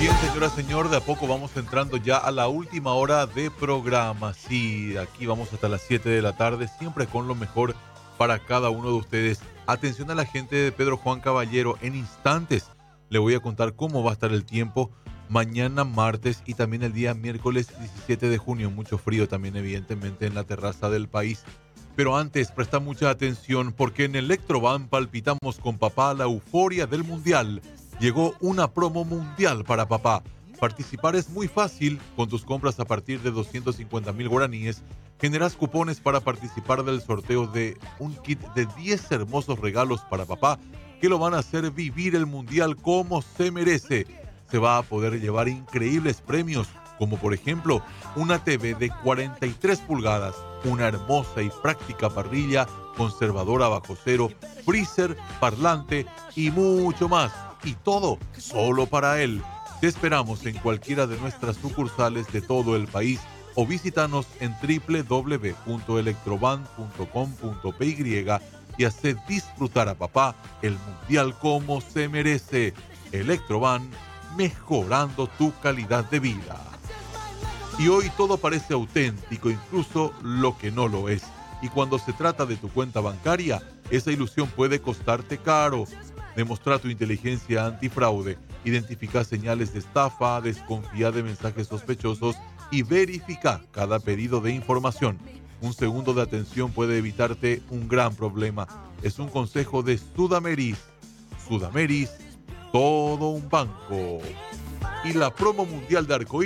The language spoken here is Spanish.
Bien, señora, señor, de a poco vamos entrando ya a la última hora de programa. Sí, aquí vamos hasta las 7 de la tarde, siempre con lo mejor para cada uno de ustedes. Atención a la gente de Pedro Juan Caballero, en instantes le voy a contar cómo va a estar el tiempo mañana martes y también el día miércoles 17 de junio. Mucho frío también, evidentemente, en la terraza del país. Pero antes, presta mucha atención porque en Electroban palpitamos con papá la euforia del Mundial. Llegó una promo mundial para papá. Participar es muy fácil. Con tus compras a partir de 250,000 guaraníes, generas cupones para participar del sorteo de un kit de 10 hermosos regalos para papá que lo van a hacer vivir el Mundial como se merece. Se va a poder llevar increíbles premios, como por ejemplo una TV de 43 pulgadas, una hermosa y práctica parrilla conservadora bajo cero, freezer, parlante y mucho más. Y todo solo para él. Te esperamos en cualquiera de nuestras sucursales de todo el país o visítanos en www.electroban.com.py y hace disfrutar a papá el Mundial como se merece. Electroban, mejorando tu calidad de vida. Y hoy todo parece auténtico, incluso lo que no lo es. Y cuando se trata de tu cuenta bancaria, esa ilusión puede costarte caro. Demostra tu inteligencia antifraude, identifica señales de estafa, desconfía de mensajes sospechosos y verifica cada pedido de información. Un segundo de atención puede evitarte un gran problema. Es un consejo de Sudameris. Sudameris, todo un banco. Y la promo mundial de Arcoíris